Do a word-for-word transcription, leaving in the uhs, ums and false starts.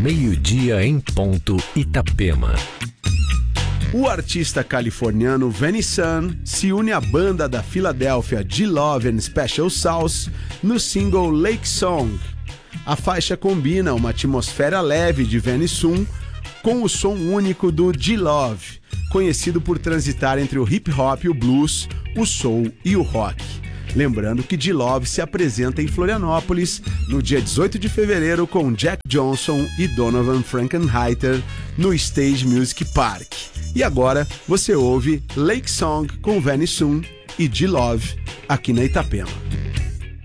meio-dia em ponto, Itapema. O artista californiano Vanny Sun se une à banda da Filadélfia G-Love and Special Sauce no single Lake Song. A faixa combina uma atmosfera leve de Vanny Sun com o som único do G-Love, conhecido por transitar entre o hip-hop e o blues, o soul e o rock. Lembrando que G-Love se apresenta em Florianópolis no dia dezoito de fevereiro com Jack Johnson e Donovan Frankenheiter no Stage Music Park. E agora você ouve Lake Song com Vanny Sun e G-Love aqui na Itapema.